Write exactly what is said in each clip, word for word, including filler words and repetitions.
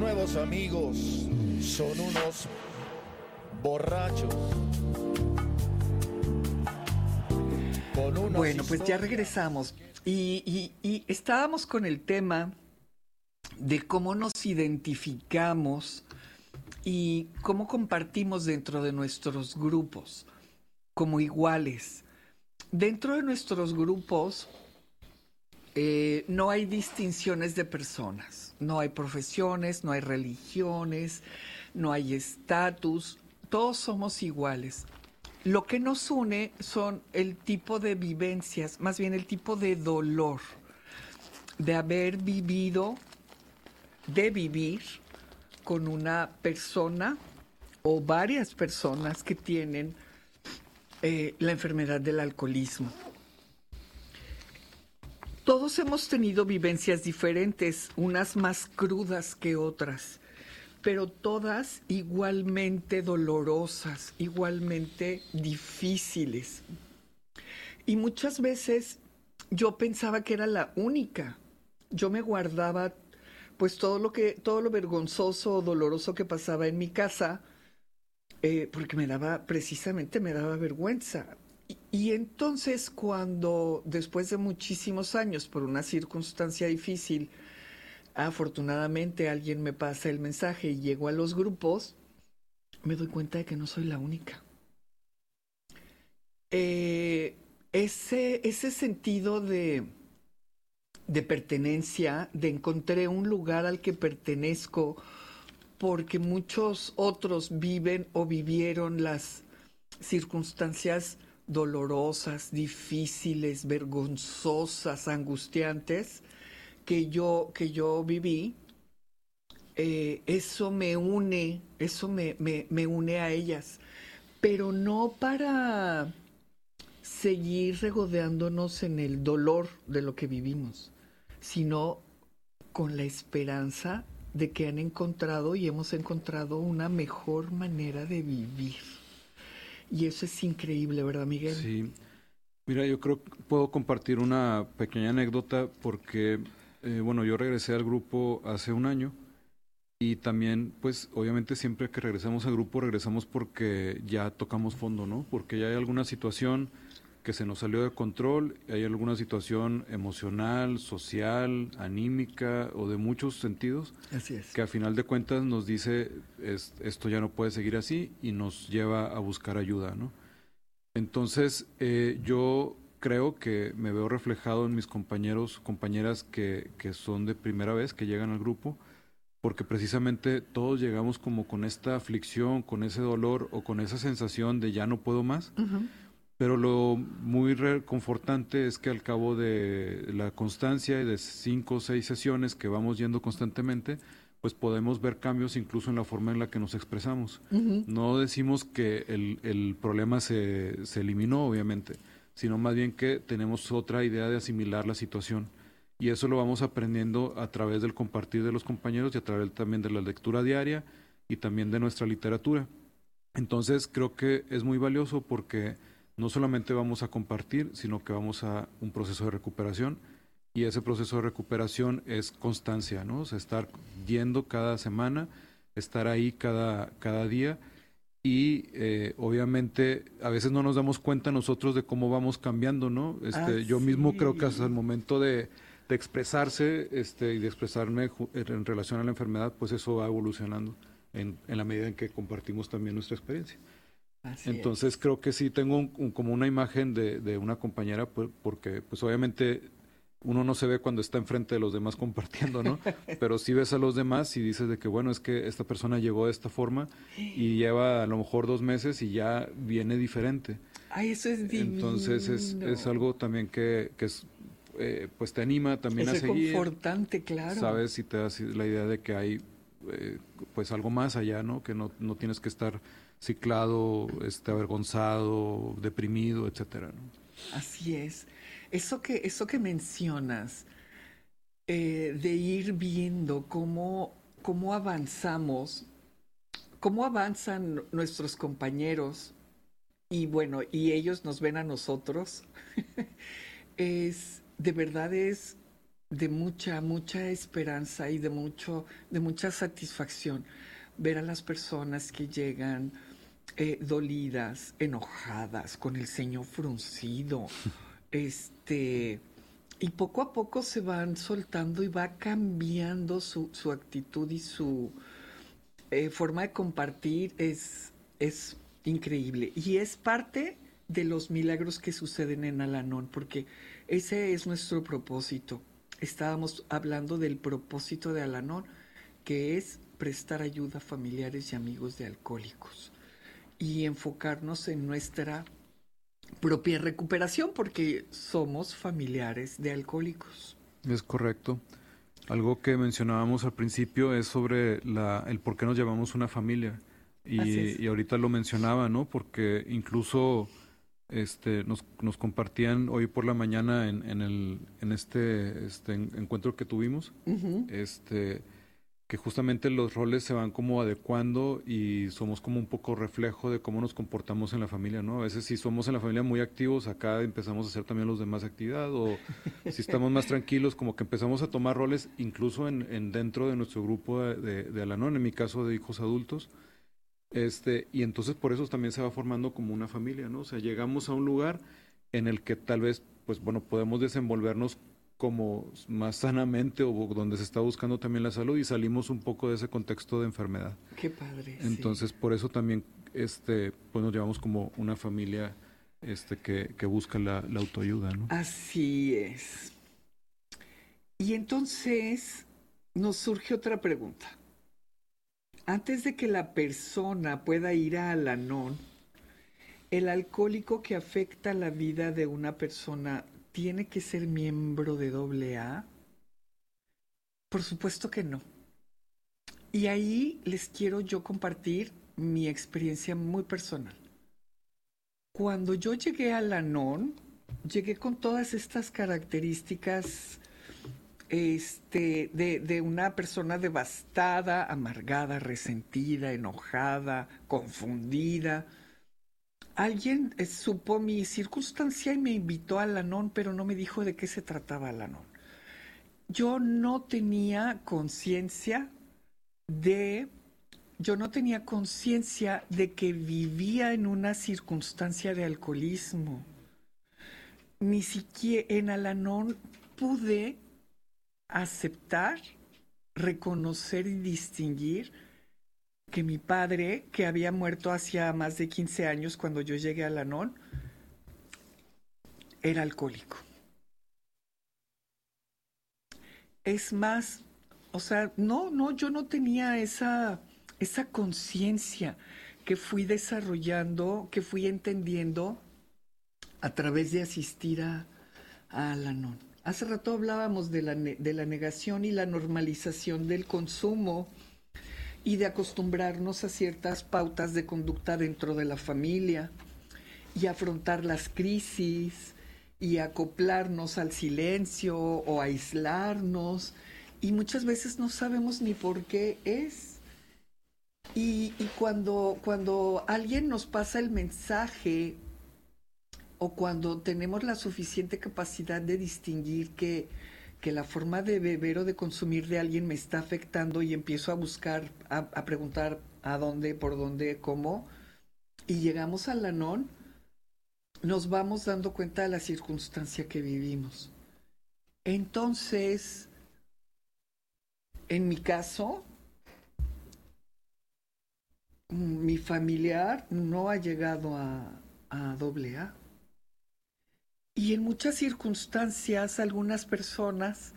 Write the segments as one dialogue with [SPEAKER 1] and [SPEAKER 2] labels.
[SPEAKER 1] nuevos amigos son unos borrachos. Con unos
[SPEAKER 2] Bueno, pues ya
[SPEAKER 1] historias.
[SPEAKER 2] regresamos y, y, y estábamos con el tema de cómo nos identificamos y cómo compartimos dentro de nuestros grupos como iguales. Dentro de nuestros grupos eh, no hay distinciones de personas, no hay profesiones, no hay religiones, no hay estatus, todos somos iguales. Lo que nos une son el tipo de vivencias, más bien el tipo de dolor, de haber vivido, de vivir con una persona o varias personas que tienen eh, la enfermedad del alcoholismo. Todos hemos tenido vivencias diferentes, unas más crudas que otras, pero todas igualmente dolorosas, igualmente difíciles. Y muchas veces yo pensaba que era la única. Yo me guardaba pues todo lo que, todo lo vergonzoso o doloroso que pasaba en mi casa, eh, porque me daba, precisamente me daba vergüenza. Y, y entonces cuando, después de muchísimos años, por una circunstancia difícil, afortunadamente alguien me pasa el mensaje y llego a los grupos, me doy cuenta de que no soy la única. Eh, ese, ese sentido de, de pertenencia, de encontré un lugar al que pertenezco, porque muchos otros viven o vivieron las circunstancias dolorosas, difíciles, vergonzosas, angustiantes que yo, que yo viví. Eh, eso me une, eso me, me, me une a ellas, pero no para seguir regodeándonos en el dolor de lo que vivimos, sino con la esperanza de que han encontrado y hemos encontrado una mejor manera de vivir. Y eso es increíble, ¿verdad, Miguel?
[SPEAKER 3] Sí. Mira, yo creo que puedo compartir una pequeña anécdota porque, eh, bueno, yo regresé al grupo hace un año y también, pues, obviamente siempre que regresamos al grupo, regresamos porque ya tocamos fondo, ¿no? Porque ya hay alguna situación que se nos salió de control, hay alguna situación emocional, social, anímica o de muchos sentidos.
[SPEAKER 2] Así es.
[SPEAKER 3] Que a final de cuentas nos dice es, esto ya no puede seguir así y nos lleva a buscar ayuda, ¿no? Entonces eh, yo creo que me veo reflejado en mis compañeros, compañeras que, que son de primera vez, que llegan al grupo, porque precisamente todos llegamos como con esta aflicción, con ese dolor o con esa sensación de ya no puedo más.
[SPEAKER 2] Uh-huh.
[SPEAKER 3] Pero lo muy reconfortante es que al cabo de la constancia y de cinco o seis sesiones que vamos yendo constantemente, pues podemos ver cambios incluso en la forma en la que nos expresamos.
[SPEAKER 2] Uh-huh.
[SPEAKER 3] No decimos que el, el problema se, se eliminó, obviamente, sino más bien que tenemos otra idea de asimilar la situación. Y eso lo vamos aprendiendo a través del compartir de los compañeros y a través también de la lectura diaria y también de nuestra literatura. Entonces creo que es muy valioso porque no solamente vamos a compartir, sino que vamos a un proceso de recuperación y ese proceso de recuperación es constancia, ¿no? O sea, estar yendo cada semana, estar ahí cada, cada día y eh, obviamente a veces no nos damos cuenta nosotros de cómo vamos cambiando, ¿no? Este,
[SPEAKER 2] Ah,
[SPEAKER 3] yo mismo
[SPEAKER 2] sí.
[SPEAKER 3] creo que hasta el momento de, de expresarse este, y de expresarme en relación a la enfermedad, pues eso va evolucionando en, en la medida en que compartimos también nuestra experiencia.
[SPEAKER 2] Así
[SPEAKER 3] Entonces
[SPEAKER 2] es.
[SPEAKER 3] creo que sí tengo un, un, como una imagen de, de una compañera, pues, porque pues obviamente uno no se ve cuando está enfrente de los demás compartiendo, ¿no? Pero sí ves a los demás y dices de que bueno, es que esta persona llegó de esta forma y lleva a lo mejor dos meses y ya viene diferente.
[SPEAKER 2] Ay, eso es divino.
[SPEAKER 3] Entonces es, es algo también que, que es, eh, pues te anima también
[SPEAKER 2] es
[SPEAKER 3] a seguir.
[SPEAKER 2] Es reconfortante, claro.
[SPEAKER 3] Sabes, y te das la idea de que hay eh, pues algo más allá, ¿no? Que no, no tienes que estar ciclado, este, avergonzado, deprimido, etcétera, ¿no?
[SPEAKER 2] Así es. Eso que, eso que mencionas, eh, de ir viendo cómo, cómo avanzamos, cómo avanzan nuestros compañeros y bueno, y ellos nos ven a nosotros, es, de verdad es de mucha, mucha esperanza y de mucho, de mucha satisfacción ver a las personas que llegan eh, dolidas, enojadas, con el ceño fruncido, este, y poco a poco se van soltando y va cambiando su, su actitud y su eh, forma de compartir es, es increíble. Y es parte de los milagros que suceden en Al-Anon, porque ese es nuestro propósito. Estábamos hablando del propósito de Al-Anon, que es prestar ayuda a familiares y amigos de alcohólicos y enfocarnos en nuestra propia recuperación, porque somos familiares de alcohólicos.
[SPEAKER 3] Es correcto. Algo que mencionábamos al principio es sobre la, el por qué nos llamamos una familia. Y, y ahorita lo mencionaba, ¿no? Porque incluso este, nos, nos compartían hoy por la mañana en, en, el, en este, este encuentro que tuvimos, uh-huh. este, que justamente los roles se van como adecuando y somos como un poco reflejo de cómo nos comportamos en la familia, ¿no? A veces si somos en la familia muy activos, acá empezamos a hacer también los demás actividad, o si estamos más tranquilos, como que empezamos a tomar roles incluso en, en dentro de nuestro grupo de, de, de Al-Anon, en mi caso de hijos adultos, este, y entonces por eso también se va formando como una familia, ¿no? O sea, llegamos a un lugar en el que tal vez, pues bueno, podemos desenvolvernos como más sanamente o donde se está buscando también la salud y salimos un poco de ese contexto de enfermedad.
[SPEAKER 2] Qué padre.
[SPEAKER 3] Entonces, sí. Por eso también este, pues nos llevamos como una familia este, que, que busca la, la autoayuda, ¿no?
[SPEAKER 2] Así es. Y entonces nos surge otra pregunta. Antes de que la persona pueda ir a Al-Anon, ¿el alcohólico que afecta la vida de una persona tiene que ser miembro de doble A? Por supuesto que no. Y ahí les quiero yo compartir mi experiencia muy personal. Cuando yo llegué a Al-Anon, llegué con todas estas características este, de, de una persona devastada, amargada, resentida, enojada, confundida. Alguien eh, supo mi circunstancia y me invitó a Al-Anon, pero no me dijo de qué se trataba Al-Anon. Yo no tenía conciencia de, yo no tenía conciencia de que vivía en una circunstancia de alcoholismo. Ni siquiera en Al-Anon pude aceptar, reconocer y distinguir que mi padre, que había muerto hacía más de quince años cuando yo llegué a Al-Anon, era alcohólico. Es más, o sea, no, no, yo no tenía esa, esa conciencia que fui desarrollando, que fui entendiendo a través de asistir a, a Al-Anon. Hace rato hablábamos de la, de la negación y la normalización del consumo y de acostumbrarnos a ciertas pautas de conducta dentro de la familia y afrontar las crisis y acoplarnos al silencio o aislarnos, y muchas veces no sabemos ni por qué es. Y, y cuando, cuando alguien nos pasa el mensaje o cuando tenemos la suficiente capacidad de distinguir que, que la forma de beber o de consumir de alguien me está afectando y empiezo a buscar, a, a preguntar a dónde, por dónde, cómo, y llegamos al Al-Anon, nos vamos dando cuenta de la circunstancia que vivimos. Entonces, en mi caso, mi familiar no ha llegado a, a doble A. Y en muchas circunstancias, algunas personas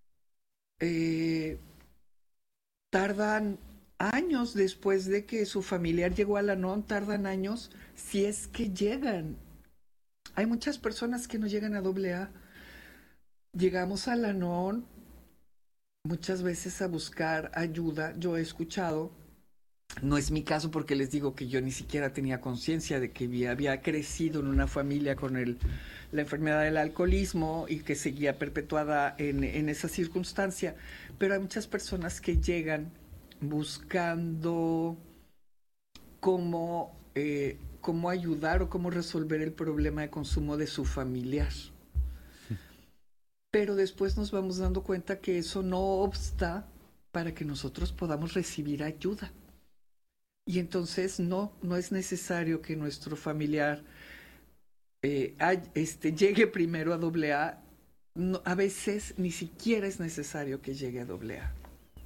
[SPEAKER 2] eh, tardan años después de que su familiar llegó a Al-Anon, tardan años si es que llegan. Hay muchas personas que no llegan a doble A. Llegamos a Al-Anon muchas veces a buscar ayuda. Yo he escuchado, no es mi caso porque les digo que yo ni siquiera tenía conciencia de que había, había crecido en una familia con el, la enfermedad del alcoholismo y que seguía perpetuada en, en esa circunstancia, pero hay muchas personas que llegan buscando cómo, eh, cómo ayudar o cómo resolver el problema de consumo de su familiar. pero después nos vamos dando cuenta que eso no obsta para que nosotros podamos recibir ayuda. Y entonces no, no es necesario que nuestro familiar eh, hay, este, llegue primero a doble A. No, a veces ni siquiera es necesario que llegue a doble A.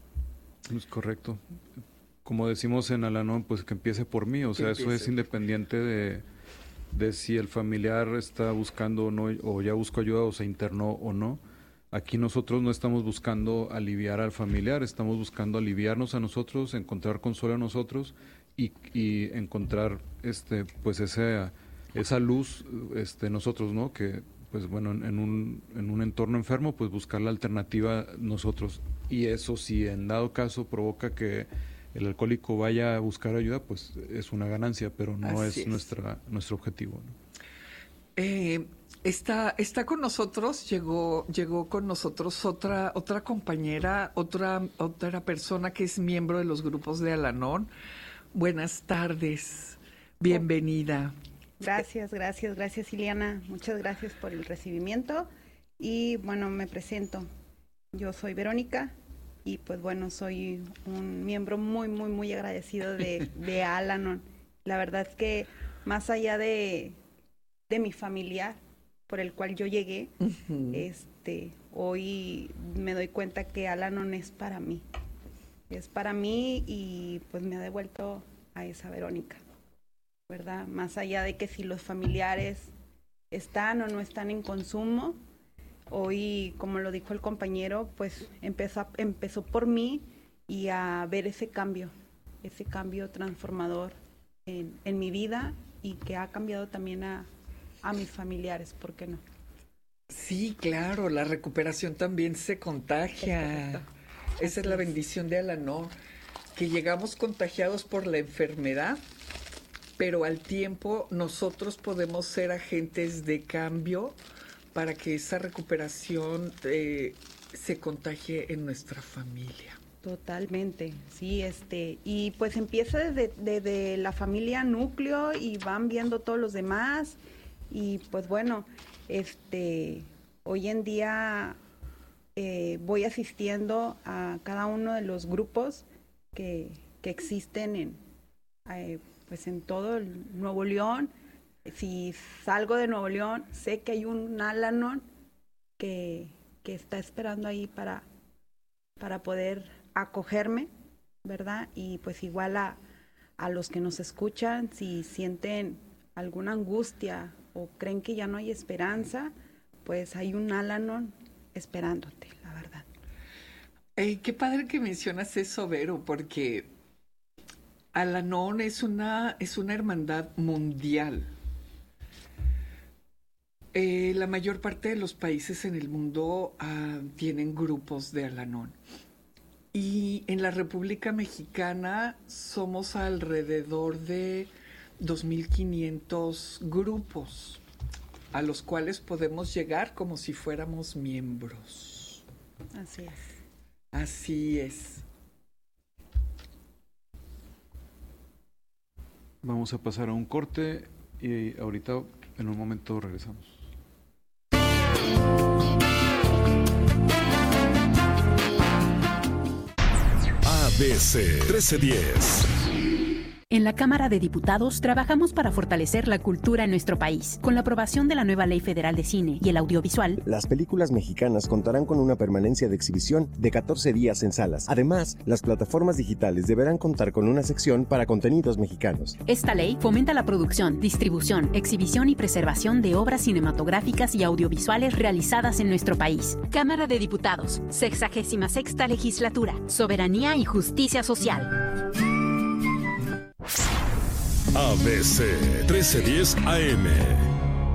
[SPEAKER 3] Es correcto. Como decimos en Al-Anon, pues que empiece por mí. O
[SPEAKER 2] Que
[SPEAKER 3] sea, eso
[SPEAKER 2] empiece.
[SPEAKER 3] es independiente de, de si el familiar está buscando o no, o ya buscó ayuda o se internó o no. Aquí nosotros no estamos buscando aliviar al familiar, estamos buscando aliviarnos a nosotros, encontrar consuelo a nosotros y, y encontrar este pues esa, esa luz este nosotros, ¿no? Que pues bueno, en un, en un entorno enfermo, pues buscar la alternativa nosotros. Y eso, si en dado caso provoca que el alcohólico vaya a buscar ayuda, pues es una ganancia, pero no es,
[SPEAKER 2] Así es.
[SPEAKER 3] nuestra nuestro objetivo, ¿no?
[SPEAKER 2] Eh, está, está con nosotros, llegó, llegó con nosotros otra, otra compañera, otra, otra persona que es miembro de los grupos de Al-Anon. Buenas tardes, bienvenida.
[SPEAKER 4] Gracias, gracias, gracias Ileana. Muchas gracias por el recibimiento. Y bueno, me presento. Yo soy Verónica y pues bueno, soy un miembro muy, muy, muy agradecido de, de Al-Anon. La verdad es que más allá de, de mi familiar por el cual yo llegué,
[SPEAKER 2] Uh-huh.
[SPEAKER 4] este, hoy me doy cuenta que Al-Anon es para mí. Es para mí y pues me ha devuelto a esa Verónica, ¿verdad? Más allá de que si los familiares están o no están en consumo, hoy, como lo dijo el compañero, pues empezó, empezó por mí y a ver ese cambio, ese cambio transformador en, en mi vida y que ha cambiado también a, a mis familiares, ¿por qué no?
[SPEAKER 2] Sí, claro, la recuperación también se contagia.
[SPEAKER 4] Es correcto.
[SPEAKER 2] Esa es
[SPEAKER 4] Así
[SPEAKER 2] la
[SPEAKER 4] es.
[SPEAKER 2] bendición de Al-Anon, que llegamos contagiados por la enfermedad, pero al tiempo nosotros podemos ser agentes de cambio para que esa recuperación eh, se contagie en nuestra familia.
[SPEAKER 4] Totalmente, sí, este, y pues empieza desde, desde la familia núcleo y van viendo todos los demás y pues bueno, este, hoy en día eh, voy asistiendo a cada uno de los grupos que, que existen en, eh, pues en todo el Nuevo León. Si salgo de Nuevo León, sé que hay un Al-Anon que, que está esperando ahí para, para poder acogerme, ¿verdad? Y pues igual a, a los que nos escuchan, si sienten alguna angustia o creen que ya no hay esperanza, pues hay un Al-Anon esperándote, la verdad.
[SPEAKER 2] Eh, qué padre que mencionas eso, Vero, porque Al-Anon es una, es una hermandad mundial. Eh, la mayor parte de los países en el mundo uh, tienen grupos de Al-Anon. Y en la República Mexicana somos alrededor de dos mil quinientos grupos a los cuales podemos llegar como si fuéramos miembros.
[SPEAKER 4] Así es.
[SPEAKER 2] Así es.
[SPEAKER 3] Vamos a pasar a un corte y ahorita en un momento regresamos.
[SPEAKER 5] A B C trece diez.
[SPEAKER 6] En la Cámara de Diputados trabajamos para fortalecer la cultura en nuestro país. Con la aprobación de la nueva Ley Federal de Cine y el Audiovisual,
[SPEAKER 7] las películas mexicanas contarán con una permanencia de exhibición de catorce días en salas. Además, las plataformas digitales deberán contar con una sección para contenidos mexicanos.
[SPEAKER 6] Esta ley fomenta la producción, distribución, exhibición y preservación de obras cinematográficas y audiovisuales realizadas en nuestro país. Cámara de Diputados, sexagésima sexta Legislatura, Soberanía y Justicia Social.
[SPEAKER 5] A B C trece diez A M.